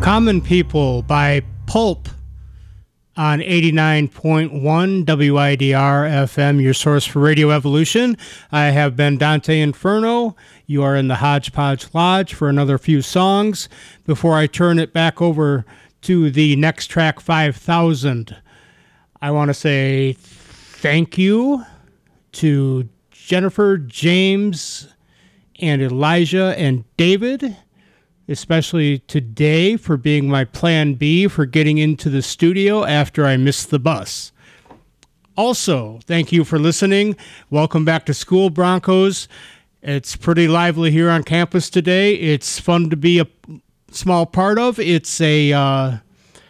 Common People by Pulp on 89.1 WIDR FM, your source for Radio Evolution. I have been Dante Inferno. You are in the Hodgepodge Lodge for another few songs before I turn it back over to the Next Track 5000. I want to say thank you to Jennifer, James, and Elijah and David, especially today for being my plan B for getting into the studio after I missed the bus. Also, thank you for listening. Welcome back to school, Broncos. It's pretty lively here on campus today. It's fun to be a small part of. It's over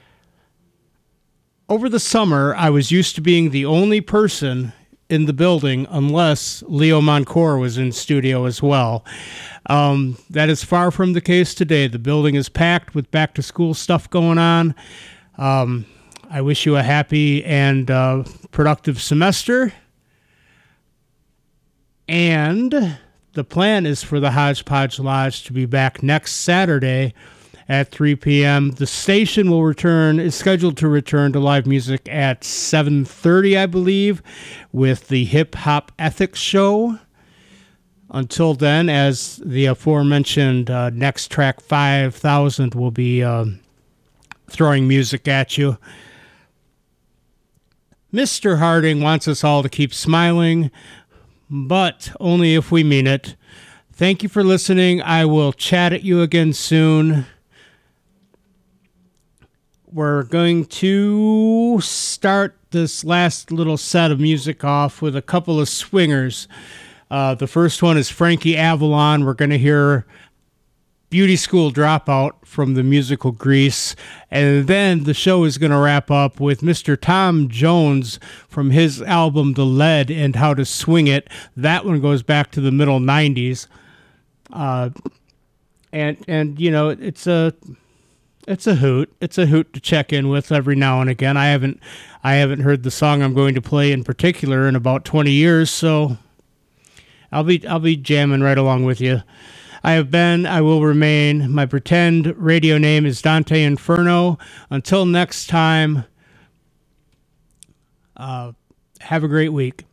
the summer, I was used to being the only person in the building unless Leo Moncour was in studio as well. That is far from the case today. The building is packed with back-to-school stuff going on. I wish you a happy and productive semester. And the plan is for the Hodgepodge Lodge to be back next Saturday at 3 p.m. The station is scheduled to return to live music at 7:30, I believe, with the Hip Hop Ethics Show. Until then, as the aforementioned Next Track 5000 will be throwing music at you. Mr. Harding wants us all to keep smiling, but only if we mean it. Thank you for listening. I will chat at you again soon. We're going to start this last little set of music off with a couple of swingers. The first one is Frankie Avalon. We're going to hear Beauty School Dropout from the musical Grease. And then the show is going to wrap up with Mr. Tom Jones from his album The Lead and How to Swing It. That one goes back to the middle 90s. And you know, it's a hoot. It's a hoot to check in with every now and again. I haven't heard the song I'm going to play in particular in about 20 years, so I'll be jamming right along with you. I will remain. My pretend radio name is Dante Inferno. Until next time, have a great week.